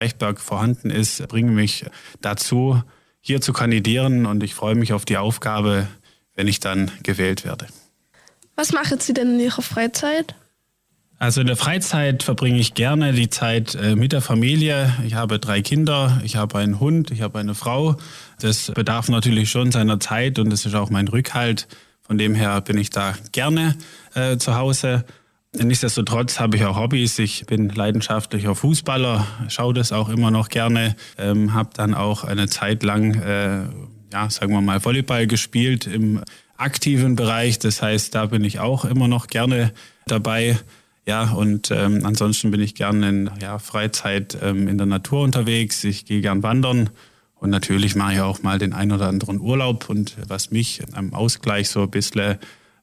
Rechberg vorhanden ist, bringen mich dazu, hier zu kandidieren. Und ich freue mich auf die Aufgabe, wenn ich dann gewählt werde. Was machen Sie denn in Ihrer Freizeit? Also in der Freizeit verbringe ich gerne die Zeit mit der Familie. Ich habe 3 Kinder, ich habe einen Hund, ich habe eine Frau. Das bedarf natürlich schon seiner Zeit und das ist auch mein Rückhalt. Von dem her bin ich da gerne zu Hause. Nichtsdestotrotz habe ich auch Hobbys. Ich bin leidenschaftlicher Fußballer, schaue das auch immer noch gerne. Habe dann auch eine Zeit lang, sagen wir mal, Volleyball gespielt im aktiven Bereich. Das heißt, da bin ich auch immer noch gerne dabei. Ja, und ansonsten bin ich gerne in Freizeit in der Natur unterwegs. Ich gehe gern wandern und natürlich mache ich auch mal den ein oder anderen Urlaub. Und was mich am Ausgleich so ein bisschen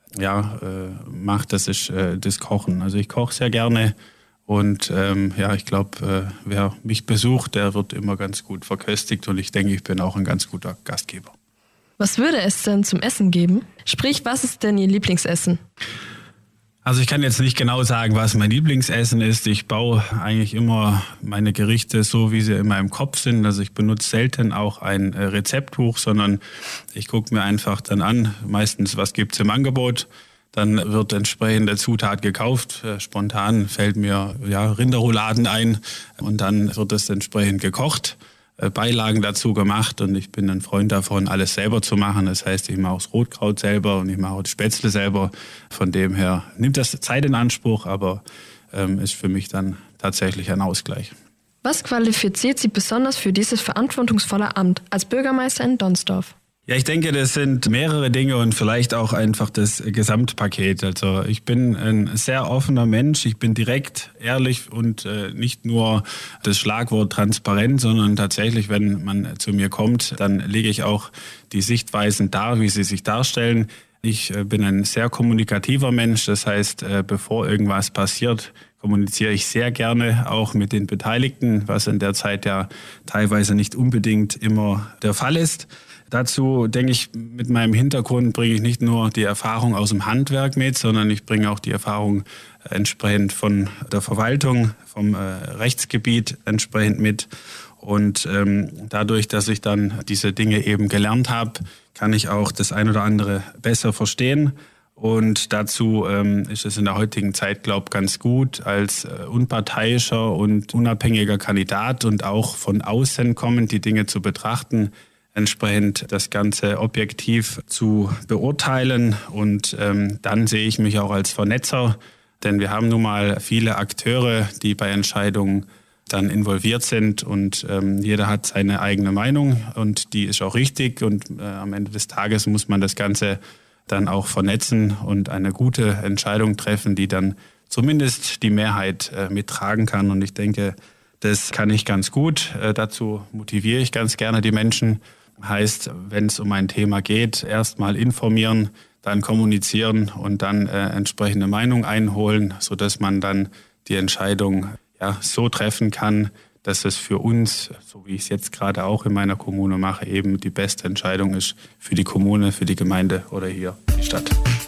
macht, das ist das Kochen. Also ich koche sehr gerne und ich glaube, wer mich besucht, der wird immer ganz gut verköstigt und ich denke, ich bin auch ein ganz guter Gastgeber. Was würde es denn zum Essen geben? Sprich, was ist denn Ihr Lieblingsessen? Also ich kann jetzt nicht genau sagen, was mein Lieblingsessen ist. Ich baue eigentlich immer meine Gerichte so, wie sie in meinem Kopf sind. Also ich benutze selten auch ein Rezeptbuch, sondern ich gucke mir einfach dann an, meistens was gibt's im Angebot. Dann wird entsprechende Zutat gekauft. Spontan fällt mir Rinderrouladen ein und dann wird es entsprechend gekocht. Beilagen dazu gemacht und ich bin ein Freund davon, alles selber zu machen. Das heißt, ich mache auch das Rotkraut selber und ich mache auch die Spätzle selber. Von dem her nimmt das Zeit in Anspruch, aber ist für mich dann tatsächlich ein Ausgleich. Was qualifiziert Sie besonders für dieses verantwortungsvolle Amt als Bürgermeister in Donsdorf? Ja, ich denke, das sind mehrere Dinge und vielleicht auch einfach das Gesamtpaket. Also ich bin ein sehr offener Mensch, ich bin direkt, ehrlich und nicht nur das Schlagwort transparent, sondern tatsächlich, wenn man zu mir kommt, dann lege ich auch die Sichtweisen dar, wie sie sich darstellen. Ich bin ein sehr kommunikativer Mensch, das heißt, bevor irgendwas passiert, kommuniziere ich sehr gerne auch mit den Beteiligten, was in der Zeit ja teilweise nicht unbedingt immer der Fall ist. Dazu denke ich, mit meinem Hintergrund bringe ich nicht nur die Erfahrung aus dem Handwerk mit, sondern ich bringe auch die Erfahrung entsprechend von der Verwaltung, vom Rechtsgebiet entsprechend mit. Und dadurch, dass ich dann diese Dinge eben gelernt habe, kann ich auch das ein oder andere besser verstehen. Und dazu ist es in der heutigen Zeit, glaube ich, ganz gut, als unparteiischer und unabhängiger Kandidat und auch von außen kommend die Dinge zu betrachten, entsprechend das Ganze objektiv zu beurteilen. Und dann sehe ich mich auch als Vernetzer, denn wir haben nun mal viele Akteure, die bei Entscheidungen dann involviert sind und jeder hat seine eigene Meinung und die ist auch richtig und am Ende des Tages muss man das Ganze dann auch vernetzen und eine gute Entscheidung treffen, die dann zumindest die Mehrheit mittragen kann. Und ich denke, das kann ich ganz gut. Dazu motiviere ich ganz gerne die Menschen. Heißt, wenn es um ein Thema geht, erstmal informieren, dann kommunizieren und dann entsprechende Meinung einholen, sodass man dann die Entscheidung so treffen kann, dass es für uns, so wie ich es jetzt gerade auch in meiner Kommune mache, eben die beste Entscheidung ist für die Kommune, für die Gemeinde oder hier die Stadt.